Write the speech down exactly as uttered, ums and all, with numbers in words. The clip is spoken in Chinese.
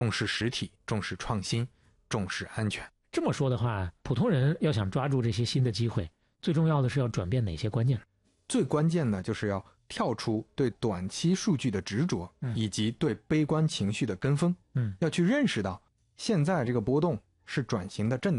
重视实体，重视创新，重视安全。 这么说的话，普通人要想抓住这些新的机会，最重要的是要转变哪些观念？ 最关键的就是要跳出对短期数据的执着，嗯、以及对悲观情绪的跟风，嗯，要去认识到现在这个波动是转型的震荡。